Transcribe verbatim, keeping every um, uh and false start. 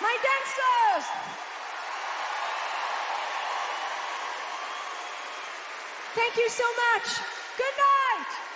my dancers. Thank you so much. Good night.